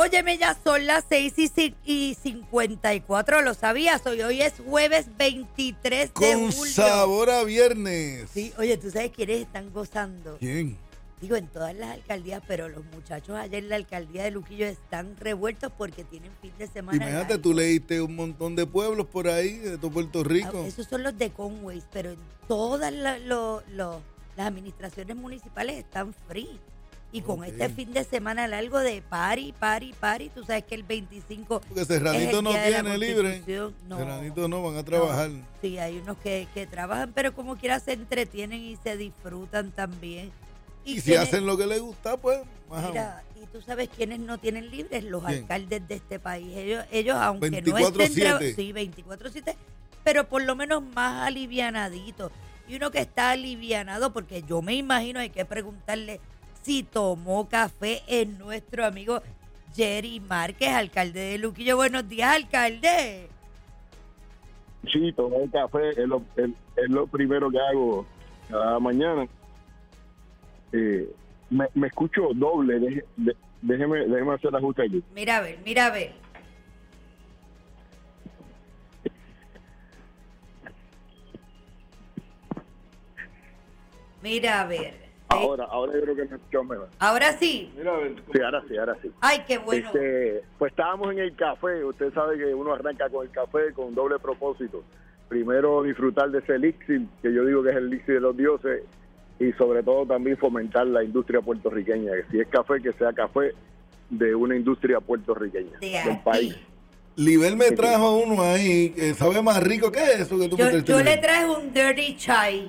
Óyeme, ya son las 6:54, ¿lo sabías? Hoy es jueves 23 de julio. Con sabor a viernes. Sí, oye, ¿tú sabes quiénes están gozando? ¿Quién? Digo, en todas las alcaldías, pero los muchachos allá en la alcaldía de Luquillo están revueltos porque tienen fin de semana. Imagínate, tú leíste un montón de pueblos por ahí, de todo Puerto Rico. Esos son los de Conway, pero en todas las administraciones municipales están free. Y con este fin de semana largo de party, tú sabes que el 25 porque Serranito es el no día de la tiene libre. Constitución. No, Serranito no, van a trabajar. no. Sí, hay unos que trabajan, pero como quiera se entretienen y se disfrutan también. Y si hacen lo que les gusta, pues... Mira, y tú sabes quiénes no tienen libres, los ¿quién? alcaldes de este país. Ellos aunque 24/7. Sí, 24/7, pero por lo menos más alivianaditos. Y uno que está alivianado, porque yo me imagino, hay que preguntarle si tomó café, es nuestro amigo Jerry Márquez, alcalde de Luquillo. Buenos días, alcalde. Sí, tomar café es lo primero que hago cada mañana. Me escucho doble, déjeme hacer ajuste aquí. Mira a ver. Mira a ver. Ahora yo creo que me escucho mejor. Ahora sí. Mira a ver. Sí, ahora sí. Ay, qué bueno. Pues estábamos en el café. Usted sabe que uno arranca con el café con doble propósito. Primero, disfrutar de ese elixir, que yo digo que es el elixir de los dioses, y sobre todo también fomentar la industria puertorriqueña. Que si es café, que sea café de una industria puertorriqueña, del país. Libel me trajo uno ahí, que sabe más rico que eso que tú me traes. Yo le traje un dirty chai.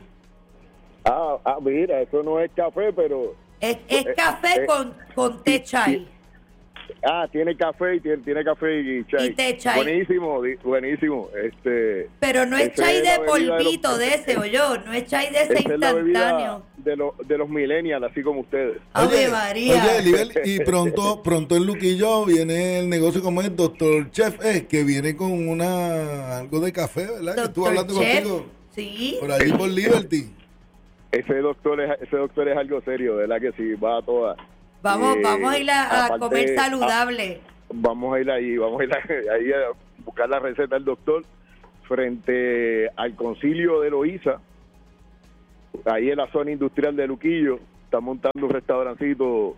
Mira, eso no es café, pero... Es café con té chai. Tiene café y tiene café y chai. Y té chai. Buenísimo. Pero no es chai de polvito de ese, no es chai de ese instantáneo. De los millennials, así como ustedes. Ave María. Oye, Libel, y pronto en Luquillo viene el negocio como es Dr. Chef, que viene con algo de café, ¿verdad? Que estuvo hablando Chef, contigo. Sí. Por ahí por Liberty. Ese doctor es algo serio, ¿verdad? Que sí, va a todas. Vamos a ir a aparte, comer saludable. Vamos a ir ahí a buscar la receta del doctor frente al concilio de Loíza, ahí en la zona industrial de Luquillo. Está montando un restaurancito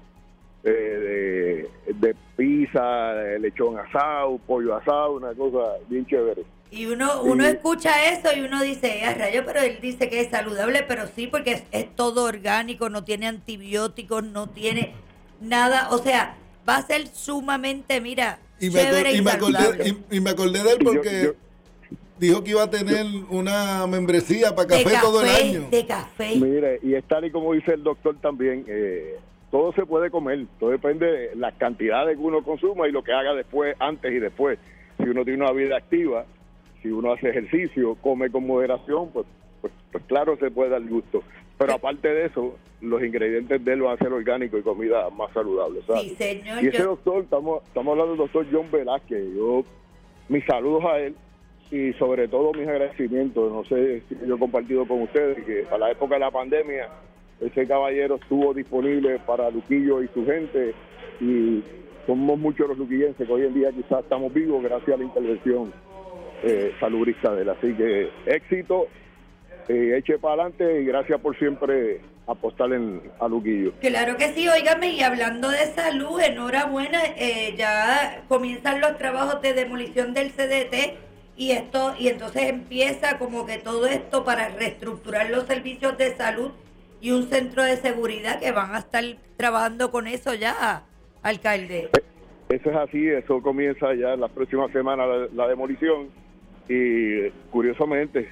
de pizza, de lechón asado, pollo asado, una cosa bien chévere. Y uno escucha eso y uno dice, rayo, pero él dice que es saludable, pero sí, porque es todo orgánico, no tiene antibióticos, no tiene nada, o sea, va a ser sumamente, mira, chévere y saludable. Y me acordé de él porque dijo que iba a tener una membresía para café todo el año. De café. Mire, y es tal y como dice el doctor también, todo se puede comer, todo depende de las cantidades que uno consuma y lo que haga después, antes y después. Si uno tiene una vida activa, si uno hace ejercicio, come con moderación, pues claro, se puede dar gusto. Pero aparte de eso, los ingredientes de él van a ser orgánicos y comida más saludable, ¿sabes? Sí, señor. Y ese doctor, estamos hablando del doctor John Velázquez. Mis saludos a él y sobre todo mis agradecimientos. No sé si yo he compartido con ustedes que para la época de la pandemia, ese caballero estuvo disponible para Luquillo y su gente, y somos muchos los luquillenses que hoy en día quizás estamos vivos gracias a la intervención salubrista de él. Así que éxito, eche para adelante y gracias por siempre apostar a Luquillo. Claro que sí, óigame, y hablando de salud, enhorabuena, ya comienzan los trabajos de demolición del CDT y entonces empieza como que todo esto para reestructurar los servicios de salud y un centro de seguridad que van a estar trabajando con eso ya, alcalde. Eso es así, eso comienza ya en las próximas semanas la demolición, y curiosamente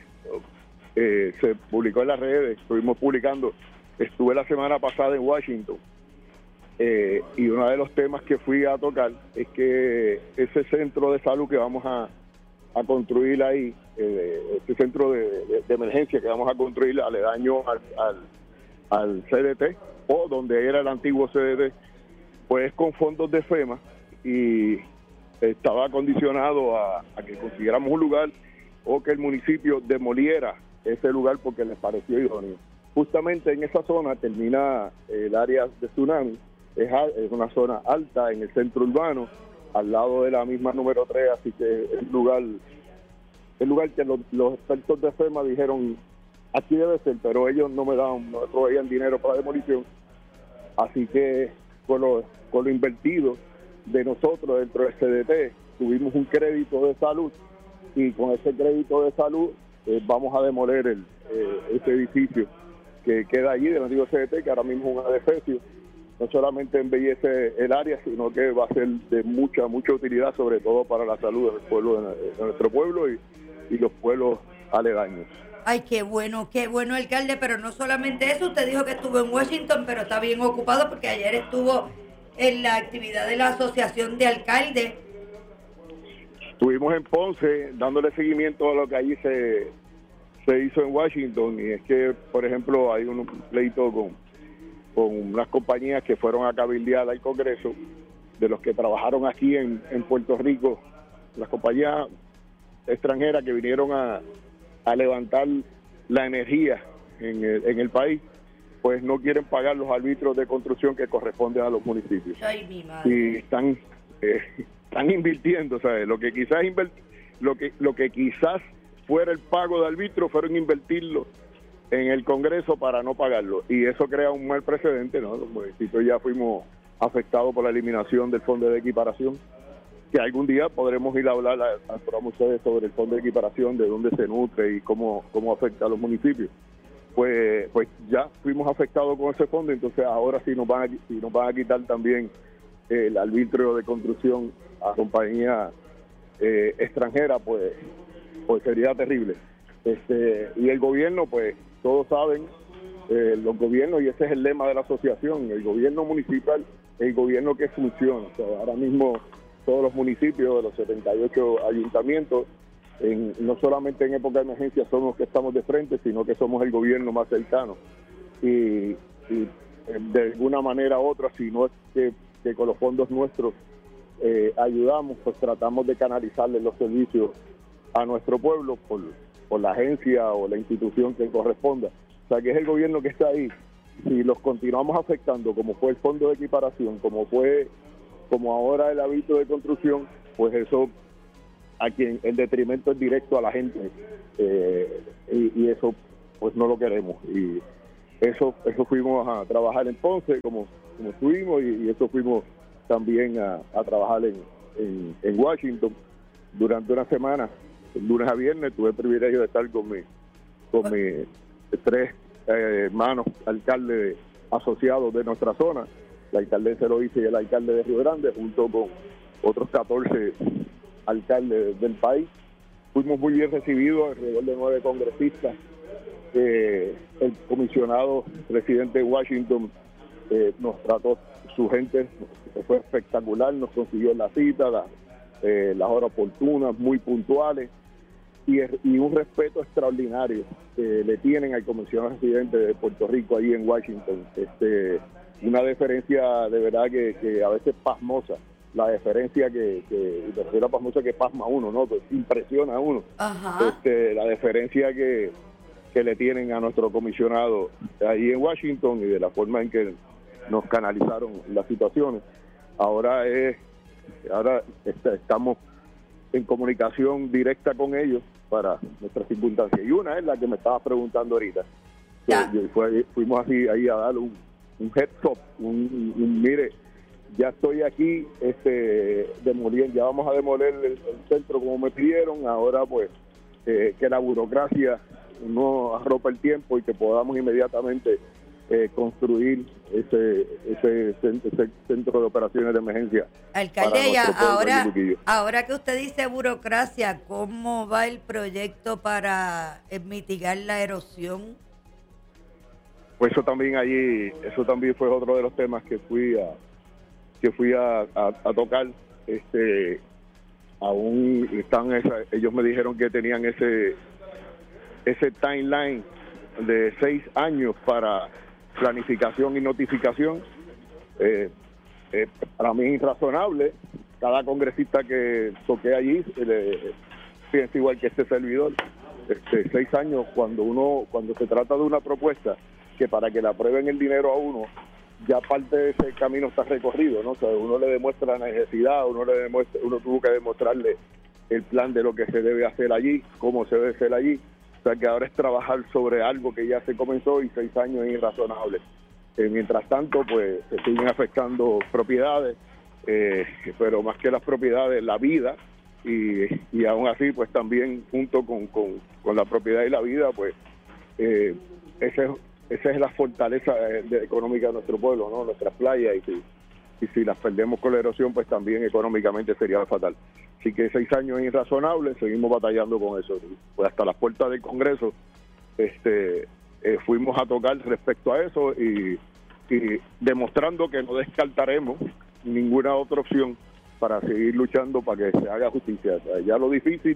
se publicó en las redes, estuvimos publicando, estuve la semana pasada en Washington, y uno de los temas que fui a tocar es que ese centro de salud que vamos a construir ahí, este centro de emergencia que vamos a construir aledaño al CDT, o donde era el antiguo CDT, pues con fondos de FEMA, y estaba condicionado a que consiguiéramos un lugar o que el municipio demoliera ese lugar porque les pareció idóneo. Justamente en esa zona termina el área de tsunami, es una zona alta en el centro urbano, al lado de la misma número 3, así que es el lugar que los expertos de FEMA dijeron, aquí debe ser, pero ellos no proveían dinero para demolición, así que con lo invertido de nosotros dentro del CDT, tuvimos un crédito de salud, y con ese crédito de salud vamos a demoler ese edificio que queda allí del antiguo CDT, que ahora mismo es un edificio. No solamente embellece el área, sino que va a ser de mucha utilidad, sobre todo para la salud del pueblo, de nuestro pueblo y los pueblos aledaños. Ay, qué bueno, alcalde, pero no solamente eso, usted dijo que estuvo en Washington, pero está bien ocupado porque ayer estuvo en la actividad de la Asociación de Alcaldes. Estuvimos en Ponce dándole seguimiento a lo que allí se hizo en Washington, y es que, por ejemplo, hay un pleito con unas compañías que fueron a cabildear al Congreso, de los que trabajaron aquí en Puerto Rico, las compañías extranjeras que vinieron a levantar la energía en el país, pues no quieren pagar los arbitrios de construcción que corresponden a los municipios. Ay, mi madre. Y están invirtiendo, ¿sabes? Lo que quizás fuera el pago de arbitrio, fueron invertirlo en el Congreso para no pagarlo, y eso crea un mal precedente, ¿no? Los municipios ya fuimos afectados por la eliminación del fondo de equiparación, que algún día podremos ir a hablar a ustedes sobre el fondo de equiparación, de dónde se nutre y cómo afecta a los municipios. Pues ya fuimos afectados con ese fondo, entonces ahora si nos van a quitar también el arbitrio de construcción a compañías extranjeras, pues sería terrible. Y el gobierno, pues todos saben, los gobiernos, y ese es el lema de la asociación, el gobierno municipal, el gobierno que funciona. O sea, ahora mismo todos los municipios de los 78 ayuntamientos, no solamente en época de emergencia somos los que estamos de frente, sino que somos el gobierno más cercano. Y de alguna manera u otra, si no es que con los fondos nuestros ayudamos, pues tratamos de canalizarle los servicios a nuestro pueblo por la agencia o la institución que corresponda. O sea, que es el gobierno que está ahí. Si los continuamos afectando, como fue el fondo de equiparación, como ahora el hábito de construcción, pues eso, a quien el detrimento es directo a la gente, y eso pues no lo queremos. Y eso fuimos a trabajar en Ponce, como estuvimos, y eso fuimos también a trabajar en Washington durante una semana. El lunes a viernes tuve el privilegio de estar con mis 3 hermanos alcaldes asociados de nuestra zona, la alcaldesa Eloísa y el alcalde de Río Grande, junto con otros 14 alcaldes del país. Fuimos muy bien recibidos, alrededor de 9 congresistas. El comisionado residente de Washington nos trató, su gente fue espectacular, nos consiguió la cita, las horas oportunas, muy puntuales, y un respeto extraordinario que le tienen al comisionado residente de Puerto Rico ahí en Washington. Una deferencia de verdad que a veces pasmosa, la deferencia que pasmosa, que pasma a uno, ¿no? Pues impresiona a uno. Ajá. La deferencia que le tienen a nuestro comisionado ahí en Washington, y de la forma en que nos canalizaron las situaciones. Ahora estamos en comunicación directa con ellos para nuestras circunstancias, y una es la que me estaba preguntando ahorita. Fuimos así ahí a dar un heads up, mire, ya estoy aquí demoliendo, ya vamos a demoler el centro como me pidieron. Ahora pues que la burocracia no arropa el tiempo y que podamos inmediatamente construir ese centro de operaciones de emergencia. Alcalde, ahora que usted dice burocracia, ¿cómo va el proyecto para mitigar la erosión? Pues eso también fue otro de los temas que fui a tocar. Aún ellos me dijeron que tenían ese timeline de 6 años para planificación y notificación. Para mí es irrazonable. Cada congresista que toque allí piensa igual que este servidor. 6 años cuando se trata de una propuesta que para que le aprueben el dinero a uno ya parte de ese camino está recorrido, ¿no? O sea, uno le demuestra la necesidad, uno tuvo que demostrarle el plan de lo que se debe hacer allí, cómo se debe hacer allí. O sea, que ahora es trabajar sobre algo que ya se comenzó y 6 años es irrazonable. Mientras tanto, pues se siguen afectando propiedades, pero más que las propiedades, la vida, y aún así, pues también junto con la propiedad y la vida, pues esa es la fortaleza económica de nuestro pueblo, ¿no? Nuestras playas, y si las perdemos con la erosión, pues también económicamente sería fatal. Así que 6 años es irrazonable, seguimos batallando con eso. Pues hasta las puertas del Congreso fuimos a tocar respecto a eso y demostrando que no descartaremos ninguna otra opción para seguir luchando para que se haga justicia. O sea, ya lo difícil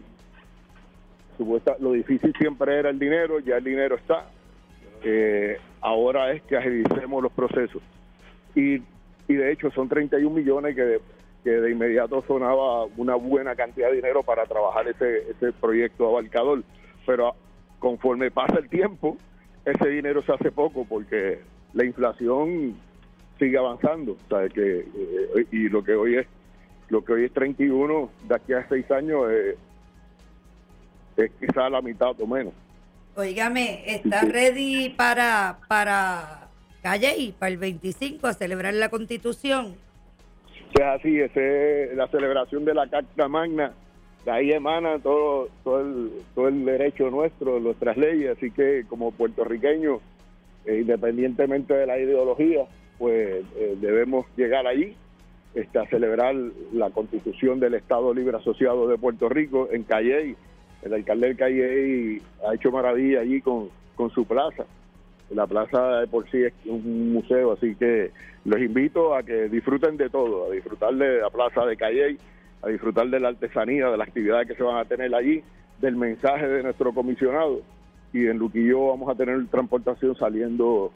siempre era el dinero, ya el dinero está. Ahora es que agilicemos los procesos. Y de hecho son 31 millones que de inmediato sonaba una buena cantidad de dinero para trabajar ese proyecto abarcador. Pero conforme pasa el tiempo, ese dinero se hace poco porque la inflación sigue avanzando. O sea, y lo que hoy es 31, de aquí a 6 años es quizá la mitad o menos. Óigame, ¿está ready para Calle para el 25 a celebrar la Constitución? Es así, es la celebración de la Carta Magna. De ahí emana todo el derecho nuestro, nuestras leyes. Así que como puertorriqueños, independientemente de la ideología, pues debemos llegar allí a celebrar la Constitución del Estado Libre Asociado de Puerto Rico en Calley. El alcalde del Calley ha hecho maravilla allí con su plaza. La plaza de por sí es un museo, así que los invito a que disfruten de todo, a disfrutar de la plaza de Calley, a disfrutar de la artesanía, de las actividades que se van a tener allí, del mensaje de nuestro comisionado. Y en Luquillo vamos a tener transportación saliendo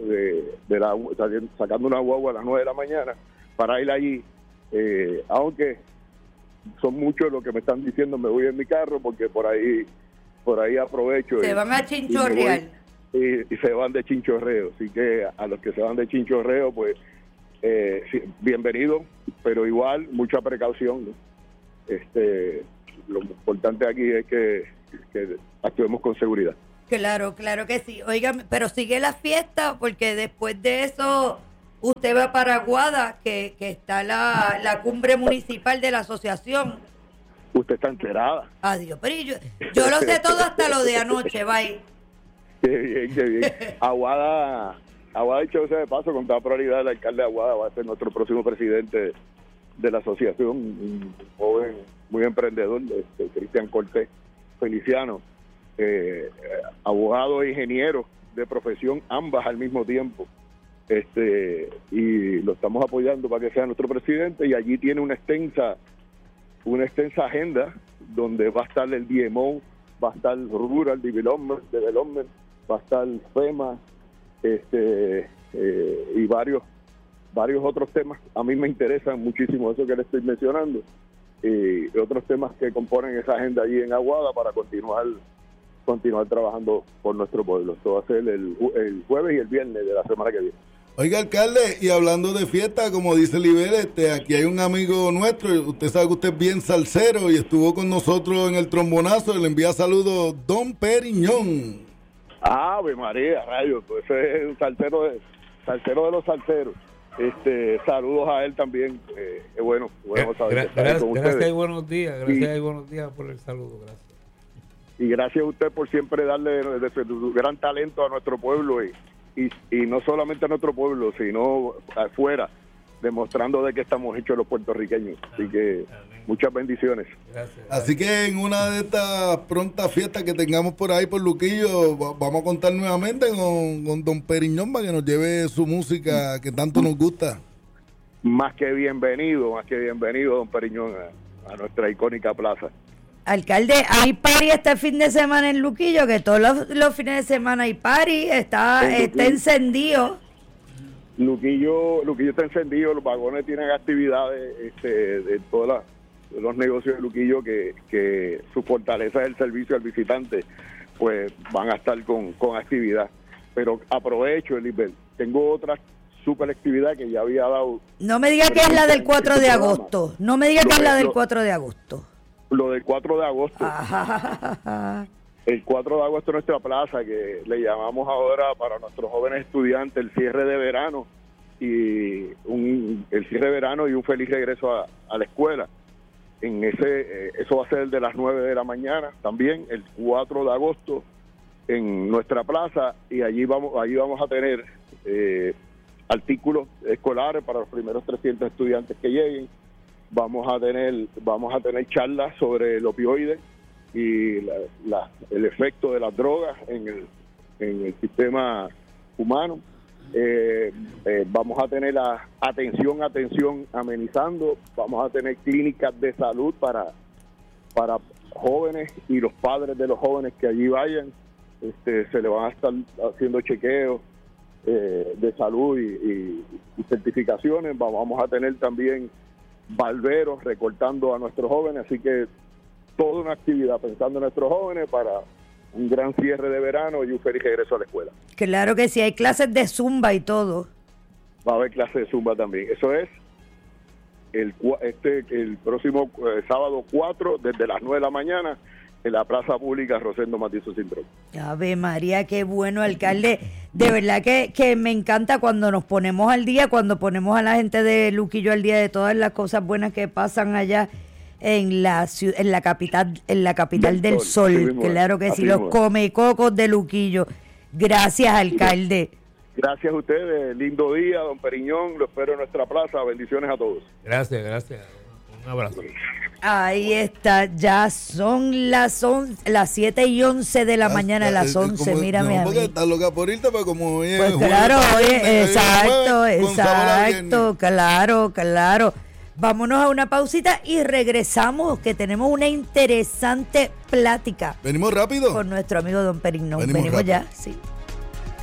sacando una guagua a las 9 de la mañana para ir allí, aunque son muchos los que me están diciendo me voy en mi carro porque por ahí aprovecho. Se van a chinchorrear. Y se van de chinchorreo, así que a los que se van de chinchorreo, pues bienvenidos, pero igual mucha precaución, ¿no? Lo importante aquí es que actuemos con seguridad. Claro que sí. Oigan, pero sigue la fiesta porque después de eso usted va para Aguada, que está la cumbre municipal de la asociación. Usted está enterada. Adiós, pero yo lo sé todo hasta lo de anoche, bye. Qué bien. Aguada, dicho sea de paso, con toda prioridad, el alcalde de Aguada va a ser nuestro próximo presidente de la asociación, un joven muy emprendedor, Cristian Cortés Feliciano, abogado e ingeniero de profesión, ambas al mismo tiempo, y lo estamos apoyando para que sea nuestro presidente, y allí tiene una extensa agenda donde va a estar el DMO, va a estar Rural Development, va a estar FEMA, y varios otros temas. A mí me interesan muchísimo eso que le estoy mencionando, y otros temas que componen esa agenda allí en Aguada para continuar trabajando por nuestro pueblo. Esto va a ser el jueves y el viernes de la semana que viene. Oiga, alcalde, y hablando de fiesta, como dice Libel, aquí hay un amigo nuestro, usted sabe que usted es bien salsero y estuvo con nosotros en el trombonazo, le envía saludos Don Periñón. Ave María, rayos, pues ese es un salsero de los salseros. Saludos a él también, bueno saber gracias y buenos días, y buenos días por el saludo, gracias. Y gracias a usted por siempre darle de su gran talento a nuestro pueblo y no solamente a nuestro pueblo, sino afuera, demostrando de que estamos hechos los puertorriqueños. Así que muchas bendiciones. Gracias. Así que en una de estas prontas fiestas que tengamos por ahí por Luquillo, vamos a contar nuevamente con Don Periñón para que nos lleve su música que tanto nos gusta. Más que bienvenido, Don Periñón, a nuestra icónica plaza. Alcalde, hay party este fin de semana en Luquillo, que todos los fines de semana hay party, está encendido. Luquillo está encendido, los vagones tienen actividades de todos los negocios de Luquillo que su fortaleza es el servicio al visitante, pues van a estar con actividad. Pero aprovecho, Elizabeth, tengo otras super actividad que ya había dado. No me diga que es la del 4 de agosto. No me diga que es la del 4 de agosto. Lo del 4 de agosto. El 4 de agosto en nuestra plaza, que le llamamos ahora para nuestros jóvenes estudiantes el cierre de verano y el cierre de verano y un feliz regreso a la escuela. Eso va a ser de las 9 de la mañana también, el 4 de agosto en nuestra plaza, y allí vamos a tener artículos escolares para los primeros 300 estudiantes que lleguen. Vamos a tener charlas sobre el opioide y el efecto de las drogas en el sistema humano. Vamos a tener la atención amenizando. Vamos a tener clínicas de salud para jóvenes y los padres de los jóvenes que allí vayan. Se le van a estar haciendo chequeos de salud y certificaciones. Vamos a tener también barberos recortando a nuestros jóvenes, así que toda una actividad pensando en nuestros jóvenes para un gran cierre de verano y un feliz regreso a la escuela. Claro que sí, hay clases de zumba y todo. Va a haber clases de zumba también. Eso es el próximo sábado 4, desde las 9 de la mañana, en la Plaza Pública Rosendo Matizo Cintrón. Ave María, qué bueno, alcalde. De verdad que me encanta cuando nos ponemos al día, cuando ponemos a la gente de Luquillo al día de todas las cosas buenas que pasan allá en la capital del sol. Claro que sí, los comecocos de Luquillo. Gracias, alcalde. Gracias a ustedes, lindo día, don Periñón, lo espero en nuestra plaza, bendiciones a todos. Gracias, un abrazo. Ahí está, ya son las 7:11 de la mañana, las 11, mírame a mí. Estás loca por irte, pero como hoy es pues jueves, claro, jueves, exacto, claro. Vámonos a una pausita y regresamos, que tenemos una interesante plática. ¿Venimos rápido? Con nuestro amigo don Periñón. Venimos ya, sí.